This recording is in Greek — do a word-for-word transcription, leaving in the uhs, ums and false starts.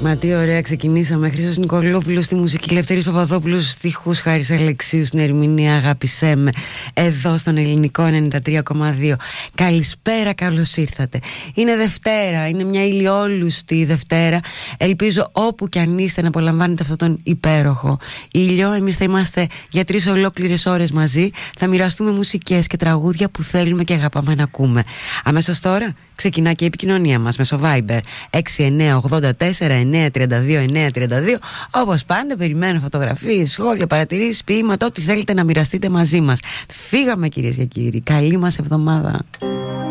Μα τι ωραία ξεκινήσαμε. Χρήστος Νικολόπουλος στη μουσική, Λευτέρης Παπαδόπουλος στίχους, Χάρης Αλεξίου στην ερμηνεία, αγάπησέ με, εδώ στον Ελληνικό ενενήντα τρία κόμμα δύο. Καλησπέρα, καλώς ήρθατε. Είναι Δευτέρα, είναι μια ηλιόλουστη Δευτέρα. Ελπίζω όπου κι αν είστε να απολαμβάνετε αυτόν τον υπέροχο ήλιο. Εμείς θα είμαστε για τρεις ολόκληρες ώρες μαζί. Θα μοιραστούμε μουσικές και τραγούδια που θέλουμε και αγαπάμε να ακούμε. Αμέσως τώρα ξεκινά και η επικοινωνία μας μέσω Viber έξι εννιά ογδόντα τέσσερα εννιά τριάντα δύο εννιά τριάντα δύο. Όπως πάντα περιμένω φωτογραφίες, σχόλια, παρατηρήσεις, ποίηματα, ό,τι θέλετε να μοιραστείτε μαζί μας. Φύγαμε, κυρίες και κύριοι. Καλή μας εβδομάδα.